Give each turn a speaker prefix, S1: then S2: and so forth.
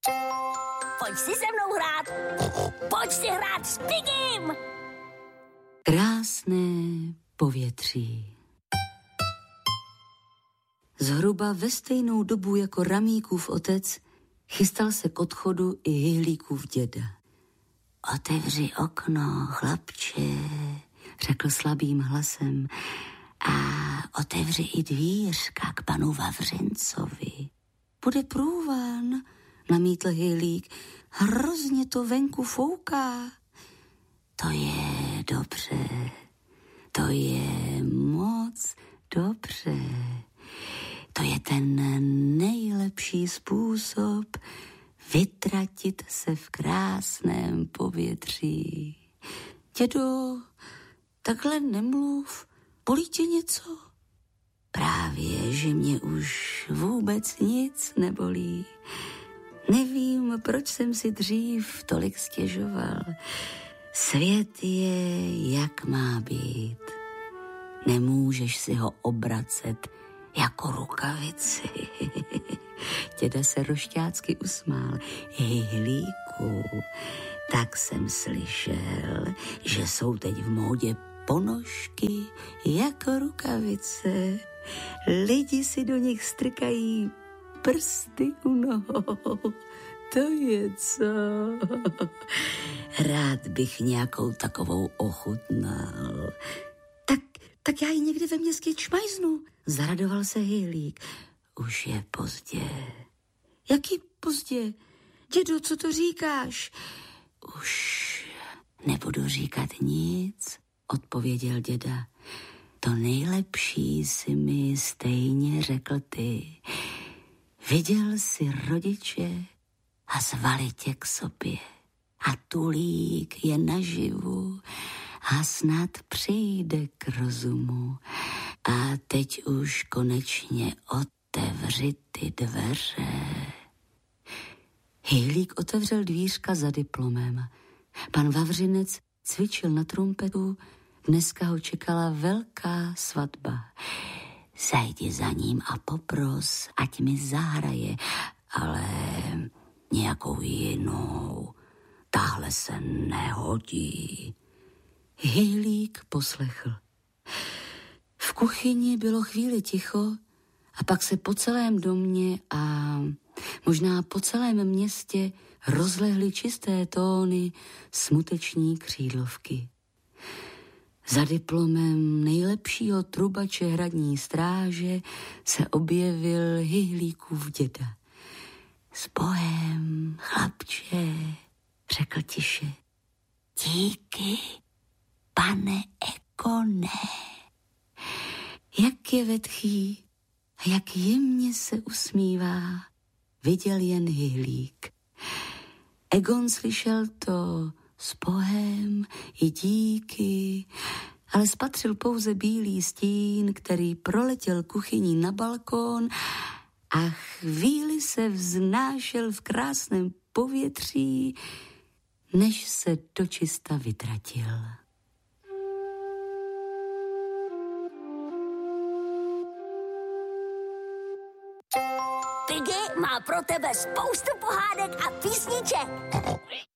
S1: Pojď si se mnou hrát. Pojď si hrát s Pigim.
S2: Krásné povětří. Zhruba ve stejnou dobu jako Ramíkův otec chystal se k odchodu i Hyhlíkův děda. Otevři okno, chlapče, řekl slabým hlasem, a otevři i dvířka k panu Vavřincovi. Bude průvan, namítl Hyhlík, hrozně to venku fouká. To je dobře, to je moc dobře. To je ten nejlepší způsob vytratit se v krásném povětří. Dědo, takhle nemluv, bolí tě něco? Právě, že mě už vůbec nic nebolí. Nevím, proč jsem si dřív tolik stěžoval. Svět je, jak má být. Nemůžeš si ho obracet jako rukavici. Děda se rošťácky usmál. Hyhlíku, tak jsem slyšel, že jsou teď v módě ponožky jako rukavice. Lidi si do nich strkají prsty u nohou. To je co? Rád bych nějakou takovou ochutnal. Tak já ji někdy ve městě čmajznu, zaradoval se Hyhlík. Už je pozdě. Jaký pozdě? Dědo, co to říkáš? Už nebudu říkat nic, odpověděl děda. To nejlepší si mi stejně řekl ty. Viděl si rodiče a zvali tě k sobě. A tulík je naživu a snad přijde k rozumu. A teď už konečně otevři ty dveře. Hyhlík otevřel dvířka za diplomem. Pan Vavřinec cvičil na trumpetu, dneska ho čekala velká svatba. Zajdi za ním a popros, ať mi zahraje, ale nějakou jinou. Tahle se nehodí. Hyhlík poslechl. V kuchyni bylo chvíli ticho a pak se po celém domě a možná po celém městě rozlehly čisté tóny smuteční křídlovky. Za diplomem nejlepšího trubače hradní stráže se objevil Hyhlíkův děda. S Bohem, chlapče, řekl tiše. Díky, pane Egone. Jak je vetchý a jak jemně se usmívá, viděl jen Hyhlík. Egon slyšel to s Bohem i díky, ale spatřil pouze bílý stín, který proletěl kuchyní na balkón a chvíli se vznášel v krásném povětří, než se dočista vytratil.
S1: Piggy má pro tebe spoustu pohádek a písniček.